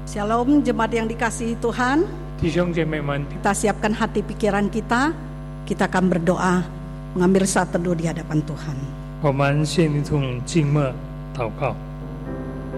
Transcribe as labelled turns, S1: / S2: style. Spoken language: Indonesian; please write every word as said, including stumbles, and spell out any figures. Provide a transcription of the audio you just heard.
S1: Shalom jemaat yang dikasihi Tuhan.
S2: 弟兄姐妹们，
S1: Kita siapkan hati pikiran kita. Kita akan berdoa, mengambil saat teduh di hadapan Tuhan.
S2: 我们献一种静默祷告。